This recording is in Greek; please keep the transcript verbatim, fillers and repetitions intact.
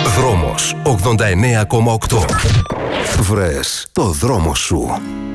Δρόμος ογδόντα εννέα κόμμα οκτώ. Βρες το δρόμο σου.